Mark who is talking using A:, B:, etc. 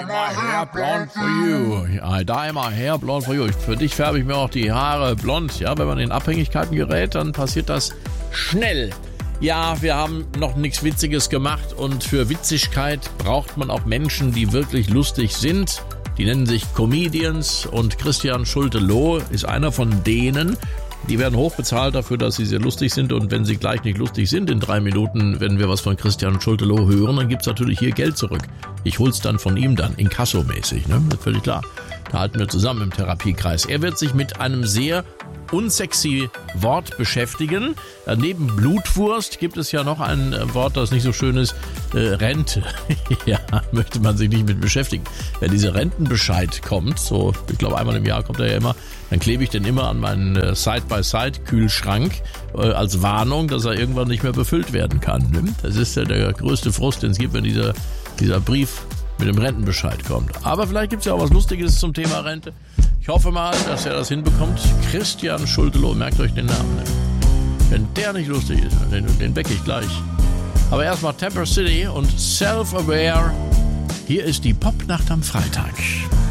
A: My hair blonde for you. I dye my hair blonde for you. Für dich färbe ich mir auch die Haare blond. Ja, wenn man in Abhängigkeiten gerät, dann passiert das schnell. Ja, wir haben noch nichts Witziges gemacht und für Witzigkeit braucht man auch Menschen, die wirklich lustig sind. Die nennen sich Comedians und Christian Schulte-Loh ist einer von denen. Die werden hochbezahlt dafür, dass sie sehr lustig sind, und wenn sie gleich nicht lustig sind in 3 Minuten, wenn wir was von Christian Schulte-Loh hören, dann gibt's natürlich hier Geld zurück. Ich hol's dann von ihm dann, Inkasso-mäßig, ne? Völlig klar. Da halten wir zusammen im Therapiekreis. Er wird sich mit einem sehr unsexy Wort beschäftigen. Neben Blutwurst gibt es ja noch ein Wort, das nicht so schön ist, Rente. Ja, möchte man sich nicht mit beschäftigen. Wenn dieser Rentenbescheid kommt, so, ich glaube einmal im Jahr kommt er ja immer, dann klebe ich den immer an meinen Side-by-Side-Kühlschrank als Warnung, dass er irgendwann nicht mehr befüllt werden kann. Ne? Das ist ja der größte Frust, den es gibt, wenn dieser Brief mit dem Rentenbescheid kommt. Aber vielleicht gibt es ja auch was Lustiges zum Thema Rente. Ich hoffe mal, dass er das hinbekommt. Christian Schulte-Loh, merkt euch den Namen. Ne? Wenn der nicht lustig ist, den wecke ich gleich. Aber erstmal Temper City und Self-Aware. Hier ist die Popnacht am Freitag.